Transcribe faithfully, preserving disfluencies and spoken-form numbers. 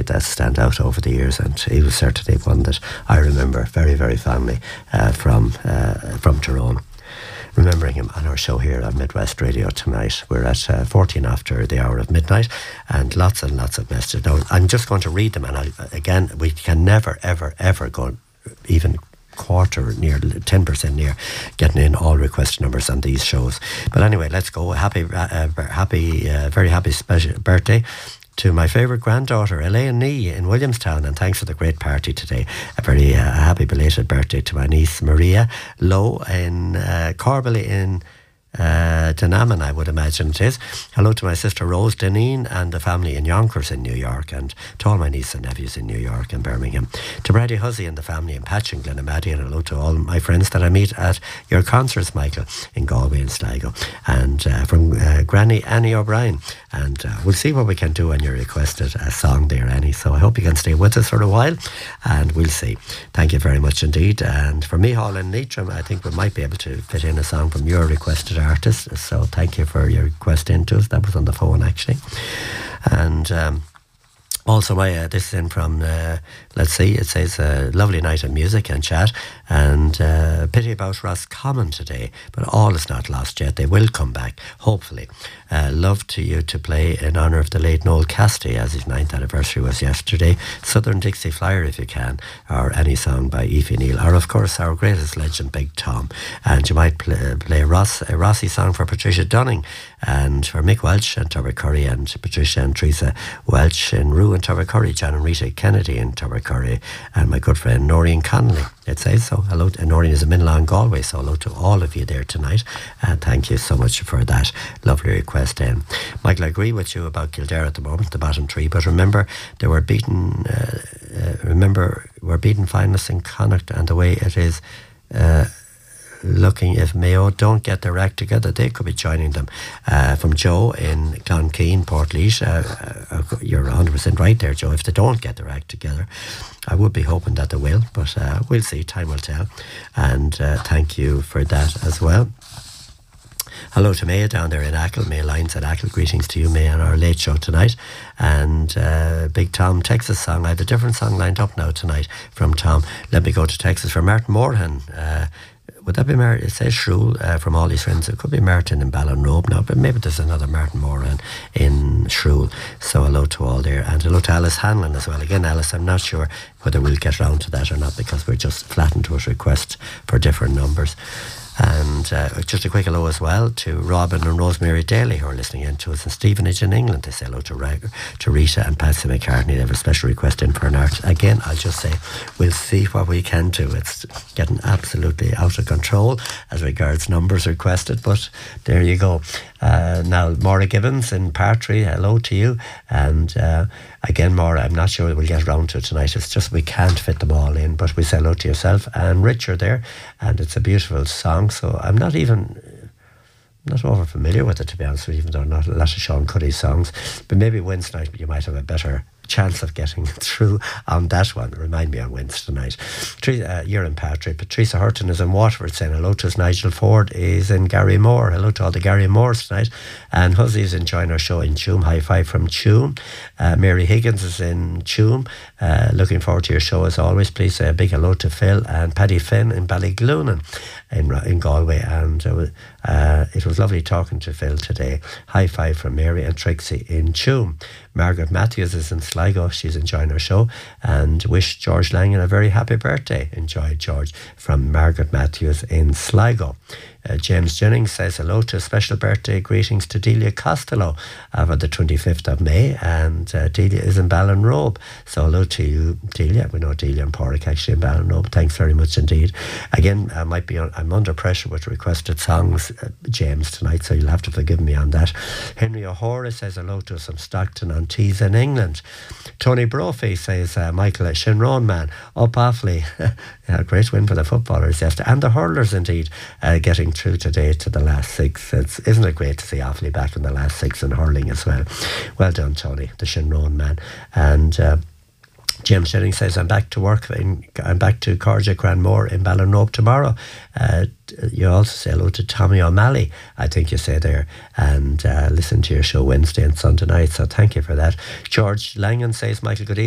that stand out over the years, and he was certainly one that I remember very, very fondly uh, from uh, from Tyrone. Remembering him on our show here on Midwest Radio tonight. We're at uh, fourteen after the hour of midnight, and lots and lots of messages. Now, I'm just going to read them, and I, again, we can never, ever, ever go even quarter near, ten percent near getting in all request numbers on these shows. But anyway, let's go. Happy, uh, happy, uh, very happy special birthday to my favourite granddaughter, Elaine Nee, in Williamstown, and thanks for the great party today. A very uh, happy belated birthday to my niece Maria Lowe in uh, Corbally in uh, Dunaman, I would imagine it is. Hello to my sister Rose Deneen and the family in Yonkers in New York, and to all my nieces and nephews in New York and Birmingham. To Brady Huzzy and the family in Patch and Glenamaddy, and hello to all my friends that I meet at your concerts, Michael, in Galway and Sligo. And uh, from uh, Granny Annie O'Brien. And uh, we'll see what we can do when you requested a song there, Annie. So I hope you can stay with us for a while, and we'll see. Thank you very much indeed. And for Mihal and Leitrim, I think we might be able to fit in a song from your requested artist. So thank you for your request into us. That was on the phone, actually. And um, also, my uh, this is in from, uh, let's see, it says, a lovely night of music and chat, and uh, pity about Roscommon today, but all is not lost yet. They will come back, hopefully. Uh, love to you to play in honour of the late Noel Casty, as his ninth anniversary was yesterday. Southern Dixie Flyer, if you can, or any song by Aoife Neal, or of course our greatest legend, Big Tom. And you might play, play a, Ross, a Rossi song for Patricia Dunning, and for Mick Welch and Tubber Curry, and Patricia and Teresa Welch in Rue and Tubber Curry, John and Rita Kennedy in Tubber Curry, and my good friend Noreen Connolly. It says so. Hello, and Noreen is a Minlaw in Galway, so hello to all of you there tonight, and thank you so much for that lovely request. Um, Michael, I agree with you about Kildare at the moment, the bottom three, but remember they were beaten. Uh, uh, remember we're beaten finalists in Connacht, and the way it is. Uh, looking if Mayo don't get their act together, they could be joining them. Uh, from Joe in Clonkeene, Portlaoise, uh, uh, you're one hundred percent right there, Joe. If they don't get their act together, I would be hoping that they will, but uh, we'll see, time will tell. And uh, thank you for that as well. Hello to Maya down there in Achill. Maya Lyons at Achill. Greetings to you, Maya, on our late show tonight. And uh, Big Tom, Texas song. I have a different song lined up now tonight from Tom. Let me go to Texas for Martin Moorhan. Uh, Would that be Martin? It says Shrule uh, from all his friends. It could be Martin in Ballinrobe now, but maybe there's another Martin Moran in Shrule. So hello to all there. And hello to Alice Hanlon as well. Again, Alice, I'm not sure whether we'll get round to that or not, because we're just flattened to a request for different numbers. And uh, just a quick hello as well to Robin and Rosemary Daly, who are listening in to us in Stevenage in England. They say hello to, Ra- to Rita and Patsy McCartney. They have a special request in for an art. Again, I'll just say we'll see what we can do. It's getting absolutely out of control as regards numbers requested, but there you go. Uh, now, Maura Gibbons in Partry, hello to you. And uh, again, Maura, I'm not sure we'll get around to it tonight. It's just we can't fit them all in, but we say hello to yourself and Richard there. And it's a beautiful song, so I'm not even... not over familiar with it, to be honest with you, even though not a lot of Sean Cuddy's songs. But maybe Wednesday night you might have a better chance of getting through on that one. Remind me on Wednesday night. Uh, you're in Patrick. Patricia Hurton is in Waterford saying hello to us. Nigel Ford is in Gary Moore. Hello to all the Gary Moores tonight. And Huzzy is enjoying our show in Tuam. High five from Tuam. Uh, Mary Higgins is in Tuam. Uh, looking forward to your show as always. Please say a big hello to Phil and Paddy Finn in Ballyglunan in, in Galway. And uh, uh, it was lovely talking to Phil today. High five from Mary and Trixie in Tuam. Margaret Matthews is in Sligo. She's enjoying our show and wish George Langan a very happy birthday. Enjoy, George, from Margaret Matthews in Sligo. Uh, James Jennings says hello to a special birthday greetings to Delia Costello of the twenty-fifth of May, and uh, Delia is in Ballinrobe, so hello to you, Delia. We know Delia and Porrick actually in Ballinrobe. Thanks very much indeed. Again, I might be on, I'm under pressure with requested songs, uh, James, tonight, so you'll have to forgive me on that. Henry O'Hora says hello to us from Stockton on Tees in England. Tony Brophy says uh, Michael, a Shinrone man, up Offaly. Yeah, great win for the footballers yesterday, and the hurlers indeed, uh, getting through today to the last six. It's, isn't it great to see Offaly back in the last six in hurling as well? Well done, Tony, the Shinrone man. And uh, James Jennings says, I'm back to work. In, I'm back to Corja Cranmore in Ballinrobe tomorrow. Uh, you also say hello to Tommy O'Malley, I think you say there, and uh, listen to your show Wednesday and Sunday night, so thank you for that. George Langan says, Michael, good evening.